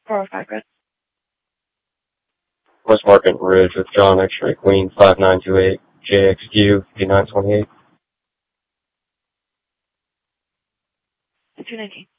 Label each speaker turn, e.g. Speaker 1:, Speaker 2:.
Speaker 1: 405 Grid.
Speaker 2: West Market Ridge with John X-Ray Queen 5928 JXQ 5928.
Speaker 1: 219.